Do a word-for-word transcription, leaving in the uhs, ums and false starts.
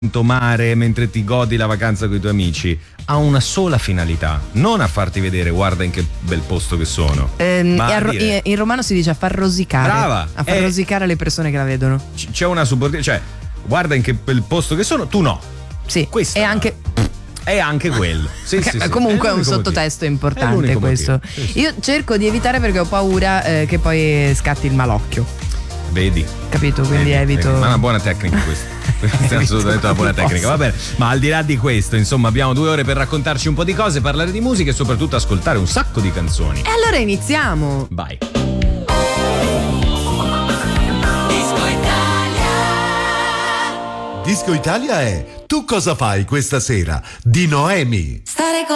mare mentre ti godi la vacanza con i tuoi amici ha una sola finalità, non a farti vedere guarda in che bel posto che sono, Ehm, ma e a a ro- dire, in romano si dice a far rosicare. Brava. A far Eh. rosicare le persone che la vedono. c- c'è una subordine, cioè guarda in che bel posto che sono, tu no, Sì. Questa e no. anche è anche quello. Sì, sì, Ma sì. comunque è un l'unico sottotesto motivo. È importante l'unico questo. motivo. Sì, sì. Io cerco di evitare perché ho paura eh, che poi scatti il malocchio. Vedi, Capito? Quindi Vedi, evito. vedi. Ma è una buona tecnica questa. Questa è assolutamente una buona tecnica. Va bene, ma al di là di questo, insomma, abbiamo due ore per raccontarci un po' di cose, parlare di musica e soprattutto ascoltare un sacco di canzoni. E allora iniziamo. Vai. Disco Italia è Tu cosa fai questa sera? Di Noemi. Stare